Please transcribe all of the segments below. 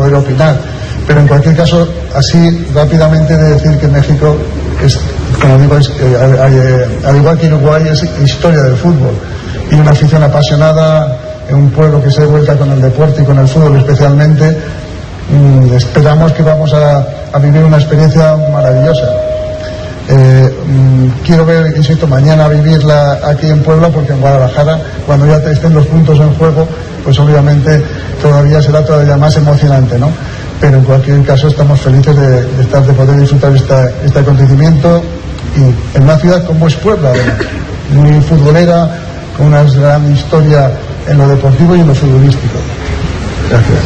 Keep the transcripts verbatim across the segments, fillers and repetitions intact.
poder opinar. Pero en cualquier caso, así rápidamente de decir que México es, como digo, es, eh, al igual que Uruguay, es historia del fútbol y una afición apasionada, en un pueblo que se vuelca con el deporte y con el fútbol especialmente. Mm, esperamos que vamos a, a vivir una experiencia maravillosa. Eh, mm, quiero ver, insisto, mañana vivirla aquí en Puebla, porque en Guadalajara, cuando ya estén los puntos en juego, pues obviamente todavía será todavía más emocionante, ¿no? Pero en cualquier caso estamos felices de, de estar, de poder disfrutar esta, este acontecimiento, y en una ciudad como es Puebla, además, muy futbolera, con una gran historia en lo deportivo y en lo futbolístico. Gracias.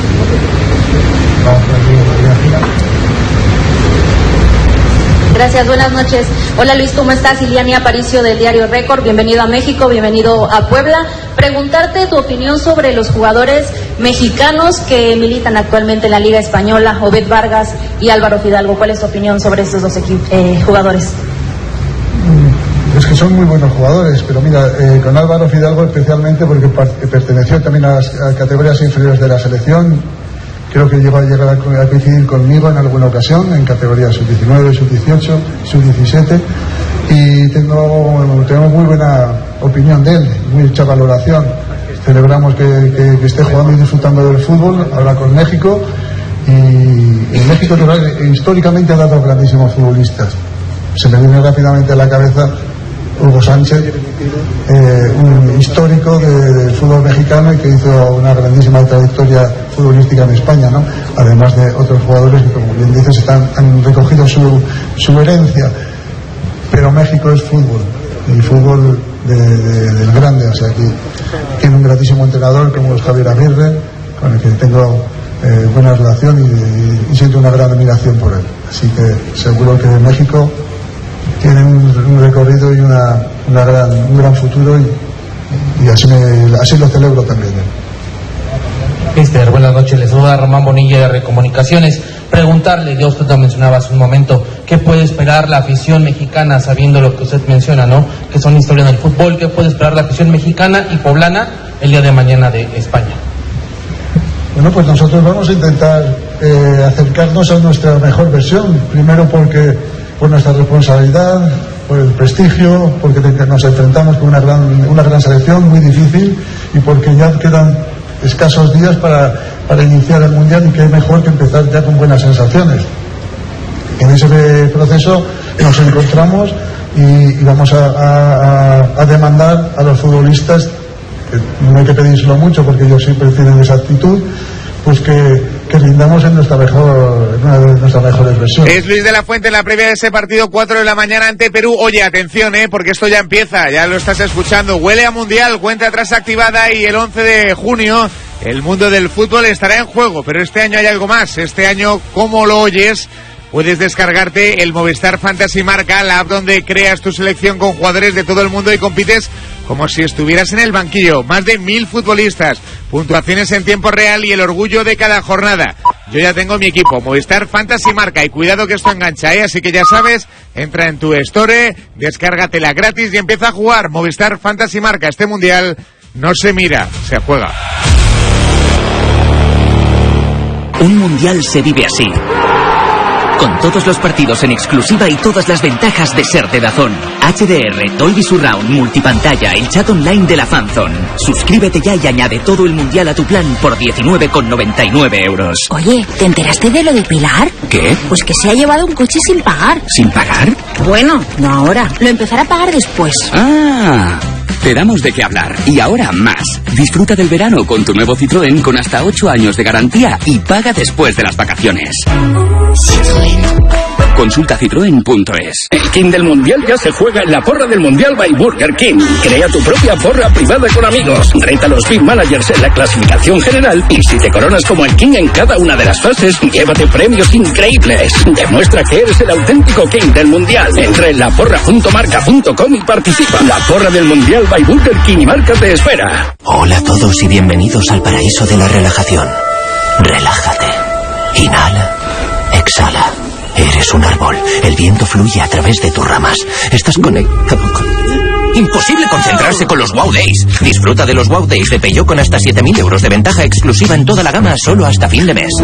Gracias, buenas noches. Hola Luis, ¿cómo estás? Iliani Aparicio del diario Récord, bienvenido a México, bienvenido a Puebla. Preguntarte tu opinión sobre los jugadores mexicanos que militan actualmente en la Liga Española, Obed Vargas y Álvaro Fidalgo. ¿Cuál es tu opinión sobre estos dos eh, jugadores? Es que son muy buenos jugadores, pero mira, eh, con Álvaro Fidalgo especialmente, porque perteneció también a las a categorías inferiores de la selección. Creo que llegó a llegar a, a coincidir conmigo en alguna ocasión en categorías sub diecinueve, sub dieciocho, sub diecisiete, y tengo, tengo muy buena opinión de él, mucha valoración. Celebramos que, que, que esté jugando y disfrutando del fútbol ahora con México, y en México históricamente ha dado grandísimos futbolistas. Se me viene rápidamente a la cabeza Hugo Sánchez, eh, un histórico de, del fútbol mexicano y que hizo una grandísima trayectoria futbolística en España, ¿no? Además de otros jugadores que, como bien dices, están, han recogido su, su herencia. Pero México es fútbol, y fútbol de, de, del grande, o sea, que tiene un grandísimo entrenador como es Javier Aguirre, con el que tengo eh, buena relación y, y, y siento una gran admiración por él. Así que seguro que México tiene un, un recorrido y una, una gran, un gran futuro, y, y así, me, así lo celebro también. Mister, buenas noches, les saluda Román Bonilla de Recomunicaciones. Preguntarle, ya usted lo mencionaba hace un momento, ¿qué puede esperar la afición mexicana, sabiendo lo que usted menciona, ¿no? Que son historia del fútbol? ¿Qué puede esperar la afición mexicana y poblana el día de mañana de España? Bueno, pues nosotros vamos a intentar eh, acercarnos a nuestra mejor versión, primero porque por nuestra responsabilidad, por el prestigio, porque nos enfrentamos con una gran, una gran selección muy difícil, y porque ya quedan escasos días para, para iniciar el Mundial, y que es mejor que empezar ya con buenas sensaciones. En ese proceso nos encontramos y, y vamos a, a, a demandar a los futbolistas, que no hay que pedírselo mucho porque ellos siempre tienen esa actitud, pues que, que rindamos en nuestra mejor, en una de nuestras mejores versiones. Es Luis de la Fuente en la previa de ese partido, cuatro de la mañana ante Perú. Oye, atención, eh, porque esto ya empieza, ya lo estás escuchando. Huele a Mundial, cuenta atrás activada, y el once de junio el mundo del fútbol estará en juego. Pero este año hay algo más. Este año, como lo oyes, puedes descargarte el Movistar Fantasy Marca, la app donde creas tu selección con jugadores de todo el mundo y compites como si estuvieras en el banquillo. Más de mil futbolistas, puntuaciones en tiempo real y el orgullo de cada jornada. Yo ya tengo mi equipo, Movistar Fantasy Marca, y cuidado que esto engancha, ¿eh? Así que ya sabes, entra en tu store, descárgatela gratis y empieza a jugar. Movistar Fantasy Marca. Este mundial no se mira, se juega. Un mundial se vive así, con todos los partidos en exclusiva y todas las ventajas de ser de DAZN. H D R, Dolby Surround, multipantalla, el chat online de la Fanzone. Suscríbete ya y añade todo el mundial a tu plan por diecinueve con noventa y nueve euros. Oye, ¿te enteraste de lo de Pilar? ¿Qué? Pues que se ha llevado un coche sin pagar. ¿Sin pagar? Bueno, no ahora. Lo empezará a pagar después. Ah, te damos de qué hablar. Y ahora más. Disfruta del verano con tu nuevo Citroën con hasta ocho años de garantía y paga después de las vacaciones. Citroën. Consulta citroen punto es. El King del Mundial ya se juega en la porra del Mundial by Burger King. Crea tu propia porra privada con amigos. Reta a los Big Managers en la clasificación general, y si te coronas como el King en cada una de las fases, llévate premios increíbles. Demuestra que eres el auténtico King del Mundial. Entra en la porra punto marca punto com y participa. La porra del Mundial by Burger King y Marca te espera. Hola a todos y bienvenidos al paraíso de la relajación. Relájate. Inhala. Exhala. Eres un árbol. El viento fluye a través de tus ramas. Estás conectado con... Imposible concentrarse con los Wow Days. Disfruta de los Wow Days de Peugeot con hasta siete mil euros de ventaja exclusiva en toda la gama solo hasta fin de mes.